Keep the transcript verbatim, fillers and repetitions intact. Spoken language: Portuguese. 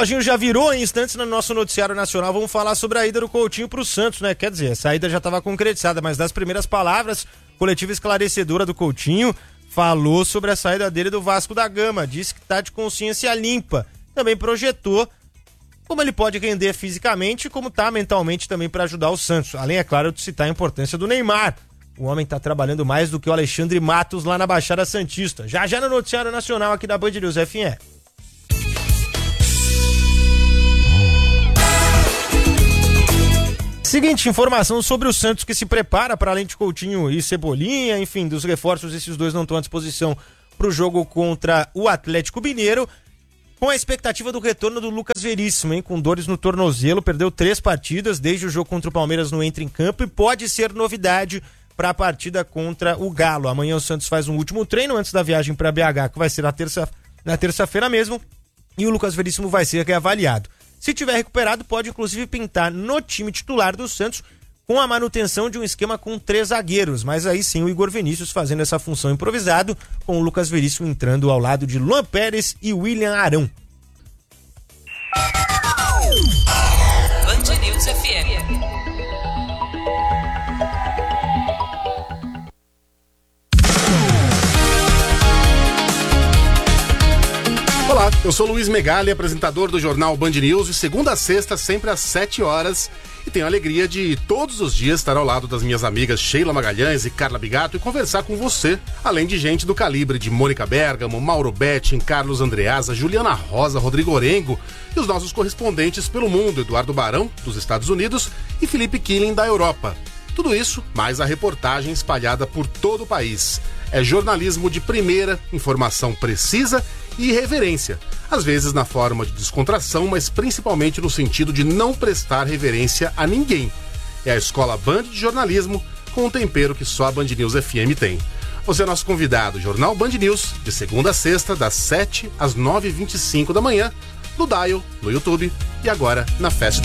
reloginho já virou em instantes no nosso noticiário nacional. Vamos falar sobre a ida do Coutinho pro Santos, né? Quer dizer, essa ida já estava concretizada, mas das primeiras palavras, coletiva esclarecedora do Coutinho falou sobre a saída dele do Vasco da Gama. Disse que tá de consciência limpa. Também projetou como ele pode render fisicamente e como tá mentalmente também para ajudar o Santos. Além, é claro, de citar a importância do Neymar. O homem tá trabalhando mais do que o Alexandre Matos lá na Baixada Santista. Já já no noticiário nacional aqui da Band News F M. Seguinte, informação sobre o Santos que se prepara para além de Coutinho e Cebolinha, enfim, dos reforços, esses dois não estão à disposição para o jogo contra o Atlético Mineiro, com a expectativa do retorno do Lucas Veríssimo, hein, com dores no tornozelo, perdeu três partidas desde o jogo contra o Palmeiras no Entra em Campo e pode ser novidade para a partida contra o Galo. Amanhã o Santos faz um último treino antes da viagem para B H, que vai ser na terça, na terça-feira mesmo, e o Lucas Veríssimo vai ser reavaliado. Se tiver recuperado, pode inclusive pintar no time titular do Santos com a manutenção de um esquema com três zagueiros, mas aí sim o Igor Vinícius fazendo essa função improvisado, com o Lucas Veríssimo entrando ao lado de Luan Pérez e William Arão. Band News F M. Olá, eu sou Luiz Megali, apresentador do jornal Band News, e segunda a sexta, sempre às sete horas, e tenho a alegria de todos os dias estar ao lado das minhas amigas Sheila Magalhães e Carla Bigato e conversar com você, além de gente do calibre de Mônica Bergamo, Mauro Betting, Carlos Andreasa, Juliana Rosa, Rodrigo Orengo e os nossos correspondentes pelo mundo, Eduardo Barão, dos Estados Unidos, e Felipe Killing, da Europa. Tudo isso, mais a reportagem espalhada por todo o país. É jornalismo de primeira, informação precisa e irreverência. Às vezes na forma de descontração, mas principalmente no sentido de não prestar reverência a ninguém. É a Escola Band de Jornalismo com um tempero que só a Band News F M tem. Você é nosso convidado, Jornal Band News, de segunda a sexta, das sete às nove e vinte e cinco da manhã, no Dial, no YouTube e agora na Fast